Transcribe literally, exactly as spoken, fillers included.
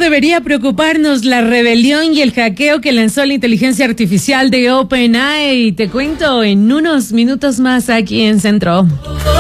debería preocuparnos la rebelión y el hackeo que lanzó la inteligencia artificial de OpenAI. Te cuento en unos minutos más aquí en Centro.